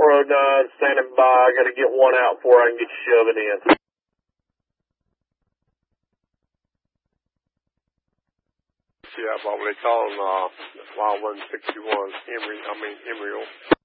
409 standing by. I got to get one out before I can get you shoving in. Yeah, what they call Wild 161, Emerald.